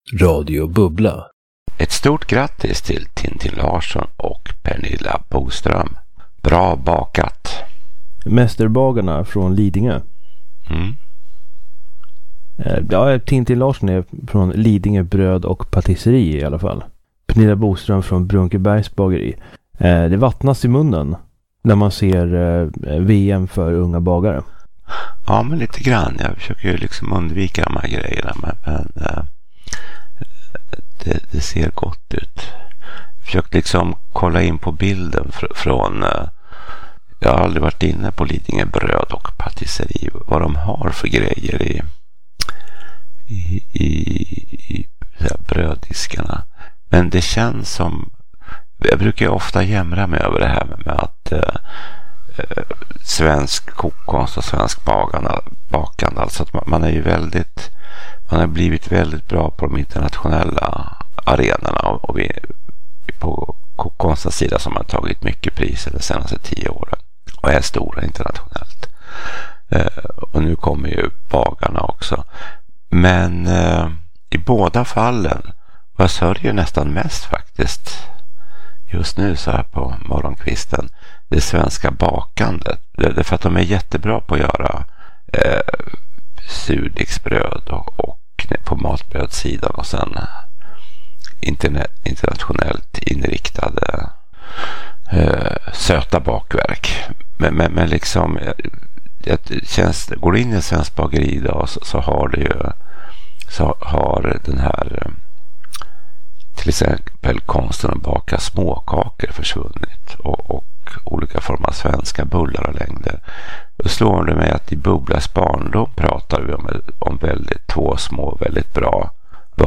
Radio Bubbla. Ett stort grattis till Tintin Larsson och Pernilla Boström. Bra bakat. Mästerbagarna från Lidingö. Ja, Tintin Larsson är från Lidingö bröd och patisserie i alla fall. Pernilla Boström från Brunkebergs bageri. Det vattnas i munnen när man ser VM för unga bagare. Ja, men lite grann. Jag försöker ju liksom undvika de här grejerna, men det ser gott ut. Jag försökte liksom kolla in på bilden från jag har aldrig varit inne på Lidingö bröd och patisserie, vad de har för grejer i bröddiskarna. Men det känns som, jag brukar ju ofta jämra mig över det här med att svensk kokkonst och svensk bakande, alltså att man har blivit väldigt bra på de internationella arenorna, och vi på kokkonstens sida som har tagit mycket priser de senaste 10 åren och är stora internationellt. Och nu kommer ju bagarna också. Men i båda fallen, och jag sörjer nästan mest faktiskt just nu så här på morgonkvisten, det svenska bakandet. Det är för att de är jättebra på att göra surdegsbröd och på matbrödssidan, och sen internationellt inriktade söta bakverk. Men liksom går det in i en svensk bageri idag, så har den här till exempel konsten att baka småkakor försvunnit, och olika former av svenska bullar och längder. Då slår det mig att i Bubblas barndom pratar vi om två små väldigt bra